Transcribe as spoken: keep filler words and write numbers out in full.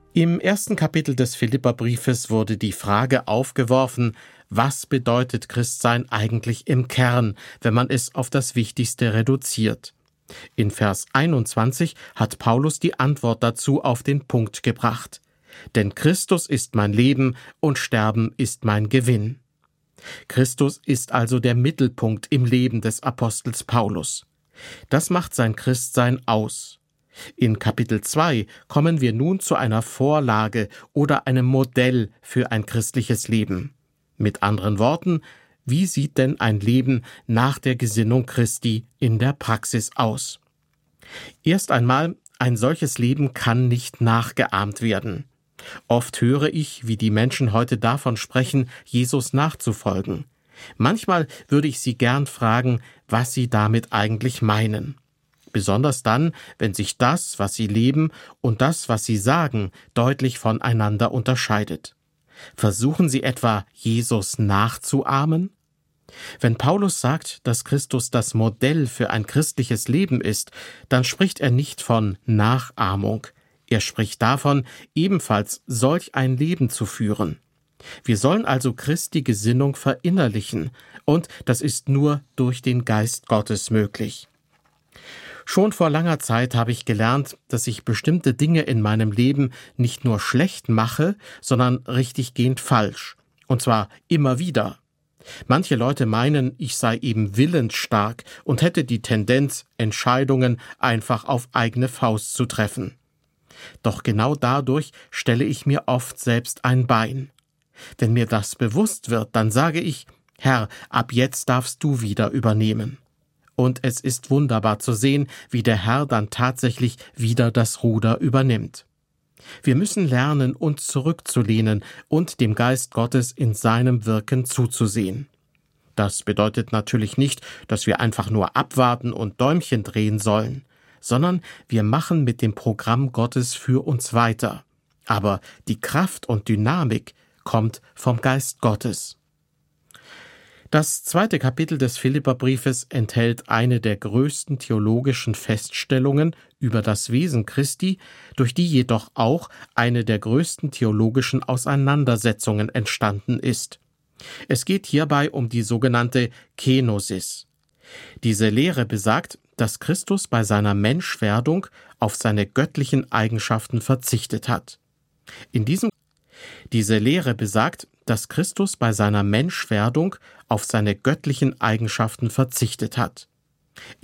Im ersten Kapitel des Philipperbriefes wurde die Frage aufgeworfen, was bedeutet Christsein eigentlich im Kern, wenn man es auf das Wichtigste reduziert? In Vers einundzwanzig hat Paulus die Antwort dazu auf den Punkt gebracht. Denn Christus ist mein Leben und Sterben ist mein Gewinn. Christus ist also der Mittelpunkt im Leben des Apostels Paulus. Das macht sein Christsein aus. In Kapitel zwei kommen wir nun zu einer Vorlage oder einem Modell für ein christliches Leben. Mit anderen Worten, wie sieht denn ein Leben nach der Gesinnung Christi in der Praxis aus? Erst einmal, ein solches Leben kann nicht nachgeahmt werden. Oft höre ich, wie die Menschen heute davon sprechen, Jesus nachzufolgen. Manchmal würde ich sie gern fragen, was sie damit eigentlich meinen. Besonders dann, wenn sich das, was sie leben, und das, was sie sagen, deutlich voneinander unterscheidet. Versuchen sie etwa, Jesus nachzuahmen? Wenn Paulus sagt, dass Christus das Modell für ein christliches Leben ist, dann spricht er nicht von Nachahmung. Er spricht davon, ebenfalls solch ein Leben zu führen. Wir sollen also Christi Gesinnung verinnerlichen, und das ist nur durch den Geist Gottes möglich. Schon vor langer Zeit habe ich gelernt, dass ich bestimmte Dinge in meinem Leben nicht nur schlecht mache, sondern richtiggehend falsch. Und zwar immer wieder. Manche Leute meinen, ich sei eben willensstark und hätte die Tendenz, Entscheidungen einfach auf eigene Faust zu treffen. Doch genau dadurch stelle ich mir oft selbst ein Bein. Wenn mir das bewusst wird, dann sage ich, Herr, ab jetzt darfst du wieder übernehmen. Und es ist wunderbar zu sehen, wie der Herr dann tatsächlich wieder das Ruder übernimmt. Wir müssen lernen, uns zurückzulehnen und dem Geist Gottes in seinem Wirken zuzusehen. Das bedeutet natürlich nicht, dass wir einfach nur abwarten und Däumchen drehen sollen, sondern wir machen mit dem Programm Gottes für uns weiter. Aber die Kraft und Dynamik kommt vom Geist Gottes. Das zweite Kapitel des Philipperbriefes enthält eine der größten theologischen Feststellungen über das Wesen Christi, durch die jedoch auch eine der größten theologischen Auseinandersetzungen entstanden ist. Es geht hierbei um die sogenannte Kenosis. Diese Lehre besagt, dass Christus bei seiner Menschwerdung auf seine göttlichen Eigenschaften verzichtet hat. In diesem Diese Lehre besagt, dass Christus bei seiner Menschwerdung auf seine göttlichen Eigenschaften verzichtet hat.